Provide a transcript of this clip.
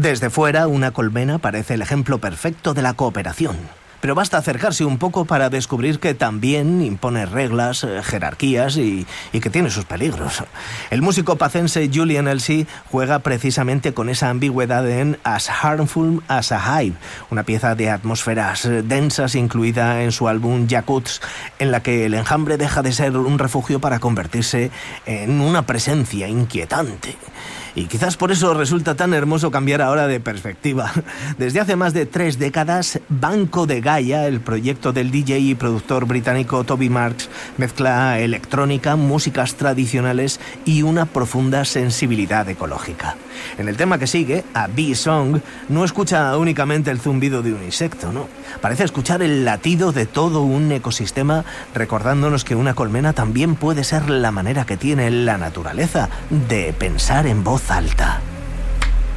Desde fuera, una colmena parece el ejemplo perfecto de la cooperación. Pero basta acercarse un poco para descubrir que también impone reglas, jerarquías y que tiene sus peligros. El músico pacense Julian Elsey juega precisamente con esa ambigüedad en As Harmful as a Hive, una pieza de atmósferas densas incluida en su álbum Yakuts, en la que el enjambre deja de ser un refugio para convertirse en una presencia inquietante. Y quizás por eso resulta tan hermoso cambiar ahora de perspectiva. Desde hace más de 3 décadas, Banco de Gaia, el proyecto del DJ y productor británico Toby Marks, mezcla electrónica, músicas tradicionales y una profunda sensibilidad ecológica. En el tema que sigue, A Bee Song, no escucha únicamente el zumbido de un insecto, no. Parece escuchar el latido de todo un ecosistema, recordándonos que una colmena también puede ser la manera que tiene la naturaleza de pensar en voz alta.